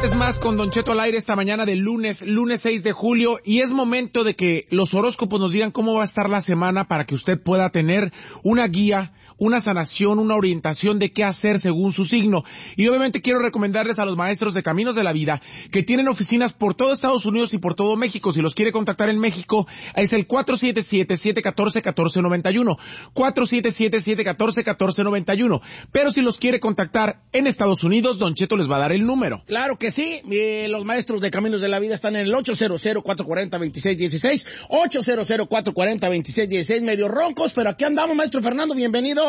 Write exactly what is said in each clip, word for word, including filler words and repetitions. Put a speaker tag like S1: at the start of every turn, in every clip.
S1: vez más con Don Cheto al aire esta mañana del lunes, lunes seis de julio, y es momento de que los horóscopos nos digan cómo va a estar la semana para que usted pueda tener una guía, una sanación, una orientación de qué hacer según su signo. Y obviamente quiero recomendarles a los maestros de Caminos de la Vida que tienen oficinas por todo Estados Unidos y por todo México. Si los quiere contactar en México, es el cuatro siete siete, siete uno cuatro, uno cuatro nueve uno, cuatro siete siete, siete uno cuatro, uno cuatro nueve uno. Pero si los quiere contactar en Estados Unidos, Don Cheto les va a dar el número.
S2: Claro que sí, eh, los maestros de Caminos de la Vida están en el ocho cero cero, cuatro cuatro cero, dos seis uno seis, ocho cero cero, cuatro cuatro cero, dos seis uno seis, medio roncos, pero aquí andamos, maestro Fernando, bienvenido.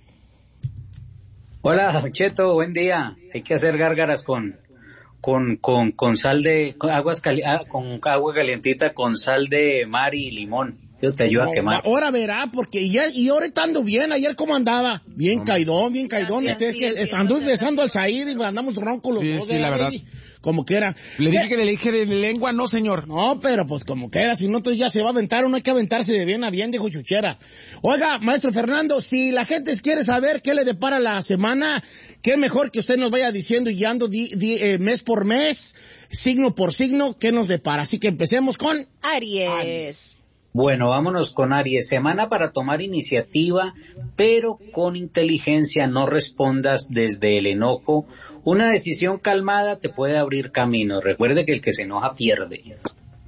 S3: Hola, Cheto, buen día. Hay que hacer gárgaras con con con con sal de con aguas cali, ah, con agua calientita con sal de mar y limón. Yo te ayudo no, a quemar.
S2: Ahora verá, porque ya, y ahorita ando bien. Ayer, ¿cómo andaba? Bien no, caidón, bien caidón. Sí, es sí, que sí, ando besando al Said y andamos roncos los
S1: sí,
S2: dos.
S1: Sí, la verdad.
S2: Como que era.
S1: Le dije que le dije de lengua, no, señor.
S2: No, pero pues como que era. Si no, entonces ya se va a aventar. Uno hay que aventarse de bien a bien, dijo Chuchera. Oiga, maestro Fernando, si la gente quiere saber qué le depara la semana, qué mejor que usted nos vaya diciendo y guiando di, di, eh, mes por mes, signo por signo, qué nos depara. Así que empecemos con
S4: Aries.
S2: Aries.
S3: Bueno, vámonos con Aries. Semana para tomar iniciativa, pero con inteligencia, no respondas desde el enojo. Una decisión calmada te puede abrir camino. Recuerde que el que se enoja pierde.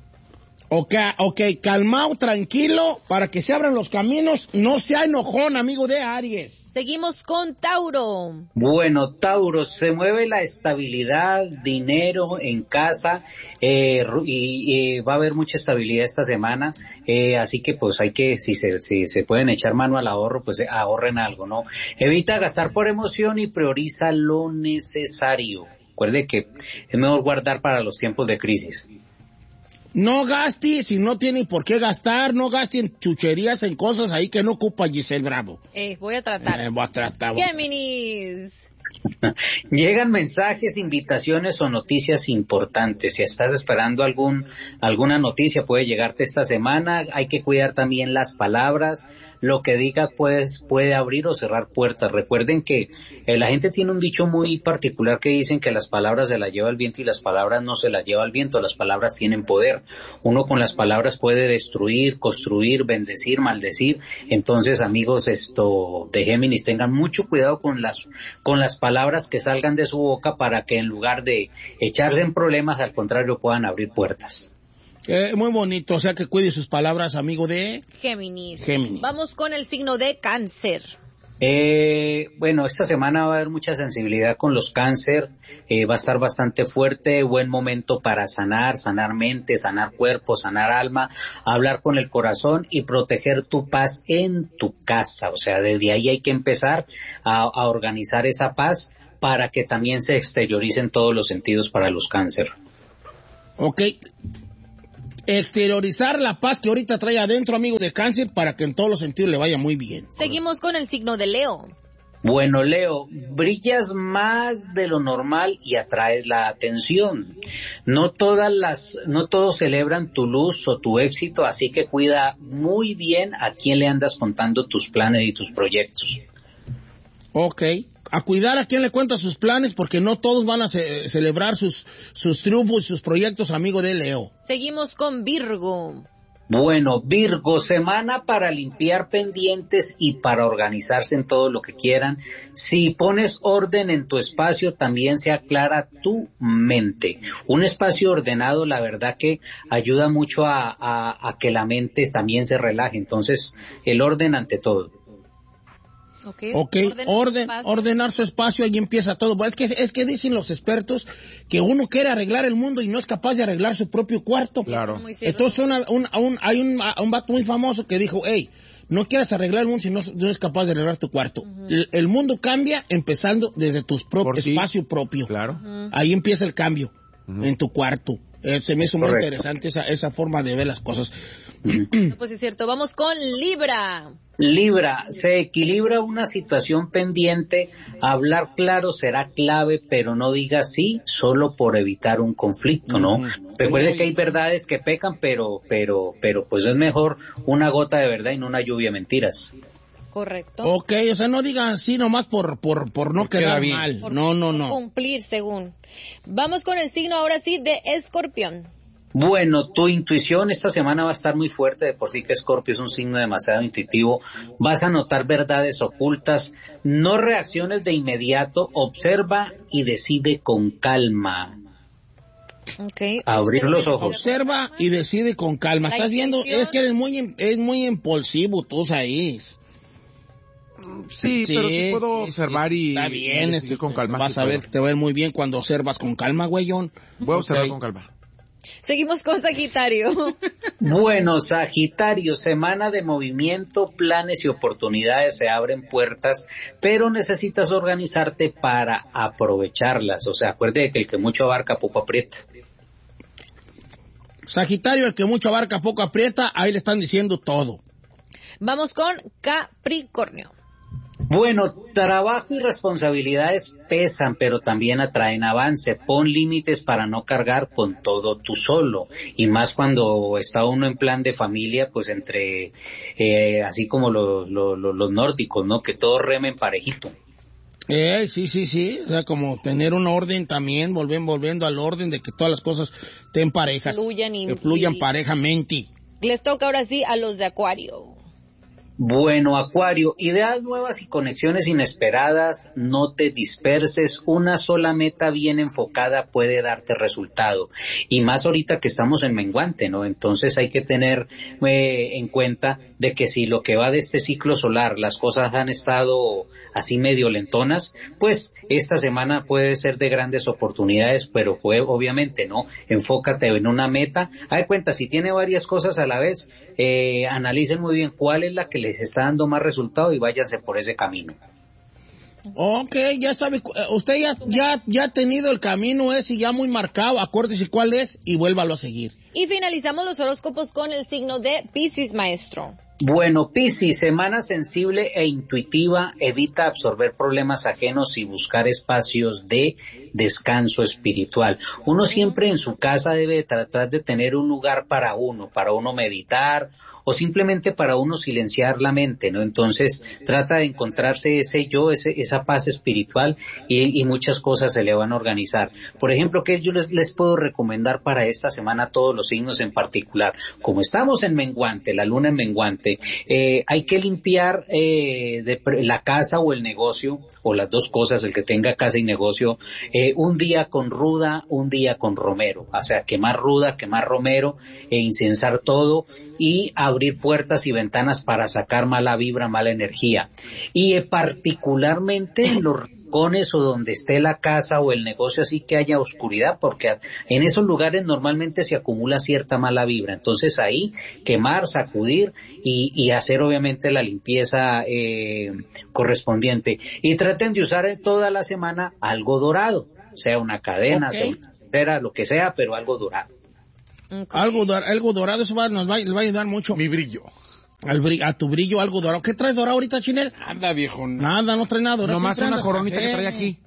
S2: Ok, ok, calmado, tranquilo, para que se abran los caminos. No sea enojón, amigo de Aries.
S4: Seguimos con Tauro.
S3: Bueno, Tauro, se mueve la estabilidad, dinero en casa, eh, y, y va a haber mucha estabilidad esta semana, eh, así que pues hay que, si se, si se pueden echar mano al ahorro, pues ahorren algo, ¿no? Evita gastar por emoción y prioriza lo necesario. Recuerde que es mejor guardar para los tiempos de crisis.
S2: No gaste, si no tiene por qué gastar, no gaste en chucherías, en cosas ahí que no ocupa Giselle Bravo.
S4: Eh, voy a tratar.
S2: Eh, voy a tratar.
S4: Géminis.
S3: Llegan mensajes, invitaciones o noticias importantes. Si estás esperando algún alguna noticia, puede llegarte esta semana. Hay que cuidar también las palabras. Lo que diga pues, puede abrir o cerrar puertas. Recuerden que eh, la gente tiene un dicho muy particular que dicen que las palabras se las lleva el viento y las palabras no se las lleva el viento. Las palabras tienen poder. Uno con las palabras puede destruir, construir, bendecir, maldecir. Entonces, amigos, esto de Géminis, tengan mucho cuidado con las con las palabras que salgan de su boca para que en lugar de echarse en problemas, al contrario, puedan abrir puertas.
S2: Eh, muy bonito, o sea que cuide sus palabras, amigo de
S4: Géminis.
S2: Géminis.
S4: Vamos con el signo de Cáncer.
S3: Eh, bueno, esta semana va a haber mucha sensibilidad con los cáncer, eh, va a estar bastante fuerte, buen momento para sanar, sanar mente, sanar cuerpo, sanar alma, hablar con el corazón y proteger tu paz en tu casa. O sea, desde ahí hay que empezar a, a organizar esa paz para que también se exteriorice en todos los sentidos para los cáncer.
S2: Ok. Exteriorizar la paz que ahorita trae adentro, amigo de Cáncer, para que en todos los sentidos le vaya muy bien.
S4: Seguimos con el signo de Leo.
S3: Bueno, Leo, brillas más de lo normal y atraes la atención. No todas las, no todos celebran tu luz o tu éxito, así que cuida muy bien a quién le andas contando tus planes y tus proyectos.
S2: Ok. A cuidar a quién le cuenta sus planes, porque no todos van a ce- celebrar sus, sus triunfos y sus proyectos, amigo de Leo.
S4: Seguimos con Virgo.
S3: Bueno, Virgo, semana para limpiar pendientes y para organizarse en todo lo que quieran. Si pones orden en tu espacio, también se aclara tu mente. Un espacio ordenado, la verdad que ayuda mucho a, a, a que la mente también se relaje. Entonces, el orden ante todo.
S2: Okay, okay. Orden, ordenar su espacio, ahí empieza todo. Es que, es que dicen los expertos que uno quiere arreglar el mundo y no es capaz de arreglar su propio cuarto.
S1: Claro.
S2: Entonces una, un, un, hay un, un vato muy famoso que dijo, hey, no quieras arreglar el mundo si no, no eres capaz de arreglar tu cuarto. Uh-huh. el, el mundo cambia empezando desde tu pro- espacio propio.
S1: Claro.
S2: Uh-huh. Ahí empieza el cambio, uh-huh, en tu cuarto. Eh, se me hizo muy interesante esa, esa forma de ver las cosas.
S4: Pues es cierto. Vamos con Libra.
S3: Libra, se equilibra una situación pendiente, hablar claro será clave, pero no diga sí solo por evitar un conflicto, ¿no? Uh-huh. Recuerde que hay verdades que pecan, pero, pero, pero pues es mejor una gota de verdad y no una lluvia de mentiras.
S4: Correcto.
S2: Ok, o sea, no digan así nomás por, por, por no
S1: Porque
S2: quedar
S1: queda bien.
S2: mal.
S4: Por
S2: No, no, no.
S4: cumplir, según. Vamos con el signo ahora sí de Escorpión.
S3: Bueno, tu intuición esta semana va a estar muy fuerte, de por sí que Escorpio es un signo demasiado intuitivo, vas a notar verdades ocultas, no reacciones de inmediato, observa y decide con calma.
S4: Okay.
S3: Abrir los ojos.
S2: Observa y decide con calma.
S4: La
S2: Estás viendo,
S4: intuición.
S2: es que eres muy, im- es muy impulsivo tú ahí.
S1: Sí,
S2: Sí,
S1: pero sí puedo
S2: sí,
S1: observar
S2: sí.
S1: y
S2: Está bien,
S1: y
S2: este,
S1: con calma.
S2: vas
S1: sí
S2: a ver
S1: puedo.
S2: que te va a ir muy bien cuando observas con calma, güeyón.
S1: Voy a observar
S2: Ok.
S1: con calma.
S4: Seguimos con Sagitario.
S3: Bueno, Sagitario, semana de movimiento, planes y oportunidades, se abren puertas, pero necesitas organizarte para aprovecharlas. O sea, acuérdate que el que mucho abarca poco aprieta.
S2: Sagitario, el que mucho abarca, poco aprieta, ahí le están diciendo todo.
S4: Vamos con Capricornio.
S3: Bueno, trabajo y responsabilidades pesan, pero también atraen avance. Pon límites para no cargar con todo tú solo. Y más cuando está uno en plan de familia, pues entre, eh, así como los, los, los nórdicos, ¿no? Que todos remen parejito.
S2: Eh, sí, sí, sí, o sea, como tener un orden también, volven, volviendo al orden de que todas las cosas estén parejas.
S4: Fluyan y-
S2: que fluyan
S4: y-
S2: parejamente.
S4: Les toca ahora sí a los de Acuario.
S3: Bueno, Acuario, ideas nuevas y conexiones inesperadas, no te disperses, una sola meta bien enfocada puede darte resultado, y más ahorita que estamos en menguante, ¿no? Entonces hay que tener eh, en cuenta de que si lo que va de este ciclo solar, las cosas han estado así medio lentonas, pues esta semana puede ser de grandes oportunidades, pero fue obviamente, ¿no? Enfócate en una meta, haz de cuenta, si tiene varias cosas a la vez, eh, analicen muy bien cuál es la que les está dando más resultado y váyanse por ese camino.
S2: Ok, ya sabe, cu- eh, usted ya, ya, ya ha tenido el camino ese ya muy marcado, acuérdese cuál es y vuélvalo a seguir.
S4: Y finalizamos los horóscopos con el signo de Piscis, maestro.
S3: Bueno, Piscis, semana sensible e intuitiva, evita absorber problemas ajenos y buscar espacios de descanso espiritual. Uno siempre en su casa debe tratar de tener un lugar para uno, para uno meditar o simplemente para uno silenciar la mente, ¿no? Entonces trata de encontrarse ese yo, ese, esa paz espiritual y, y muchas cosas se le van a organizar. Por ejemplo, ¿qué yo les, les puedo recomendar para esta semana a todos los signos en particular? Como estamos en menguante, la luna en menguante, eh, hay que limpiar eh, de pre- la casa o el negocio, o las dos cosas, el que tenga casa y negocio, eh, un día con ruda, un día con romero, o sea, quemar ruda, quemar romero, e incensar todo y abrir puertas y ventanas para sacar mala vibra, mala energía. Y eh, particularmente en los rincones o donde esté la casa o el negocio, así que haya oscuridad, porque en esos lugares normalmente se acumula cierta mala vibra. Entonces ahí quemar, sacudir y, y hacer obviamente la limpieza eh, correspondiente. Y traten de usar toda la semana algo dorado, sea una cadena,
S2: Okay.
S3: sea una pulsera, lo que sea, pero algo dorado.
S4: Okay.
S2: Algo, dor- algo dorado, eso va, nos va, les va a ayudar mucho.
S1: Mi brillo.
S2: Al bri- a tu brillo, algo dorado. ¿Qué traes dorado ahorita, Chinel?
S1: Anda, viejo.
S2: Nada, no trae nada dorado.
S1: Nomás
S2: siempre
S1: una
S2: andas
S1: coronita
S2: café.
S1: que trae aquí.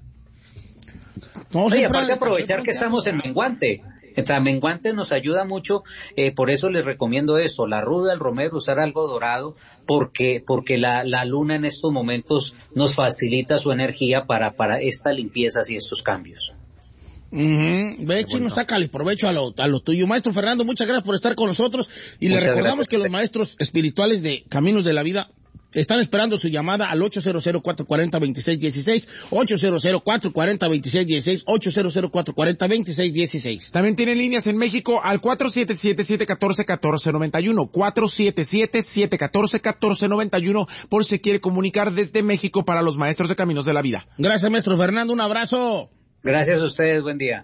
S2: No,
S3: Oye,
S2: siempre
S3: aparte
S2: andas
S3: aprovechar
S2: café,
S3: que estamos en menguante. O sea, menguante nos ayuda mucho, eh, por eso les recomiendo eso, la ruda, el romero, usar algo dorado, porque porque la, la luna en estos momentos nos facilita su energía para, para estas limpiezas y estos cambios.
S2: Uh-huh. Ve, Chino, sácale provecho a lo, a lo tuyo. Maestro Fernando, muchas gracias por estar con nosotros. Y
S3: Muchas
S2: le recordamos
S3: gracias.
S2: que los maestros espirituales de Caminos de la Vida están esperando su llamada al ocho cero cero, cuatro cuatro cero, dos seis uno seis, ocho cero cero, cuatro cuatro cero, dos seis uno seis, ocho cero cero, cuatro cuatro cero, dos seis uno seis.
S1: También tienen líneas en México al cuatro siete siete, siete uno cuatro, uno cuatro nueve uno, cuatro siete siete, siete uno cuatro, uno cuatro nueve uno, por si quiere comunicar desde México para los maestros de Caminos de la Vida.
S2: Gracias, maestro Fernando, un abrazo.
S3: Gracias a ustedes, buen día.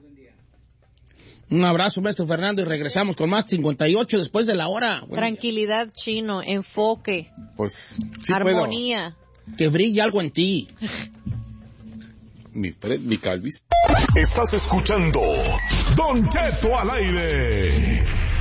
S2: Un abrazo, maestro Fernando, y regresamos con más cincuenta y ocho después de la hora. Bueno,
S4: Tranquilidad, Chino, enfoque,
S1: Pues, sí
S4: armonía.
S2: que brille algo en ti.
S1: Mi Fred, mi Calvis.
S5: Estás escuchando Don Cheto al aire.